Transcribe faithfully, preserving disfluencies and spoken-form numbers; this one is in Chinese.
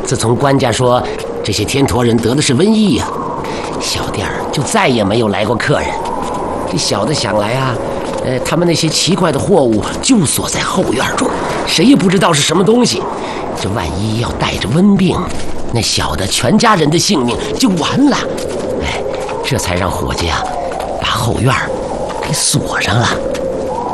自从官家说这些天驼人得的是瘟疫呀、啊，小店儿就再也没有来过客人。这小的想来啊，呃，他们那些奇怪的货物就锁在后院中，谁也不知道是什么东西。这万一要带着瘟病，那小的全家人的性命就完了。哎，这才让伙计啊把后院给锁上了。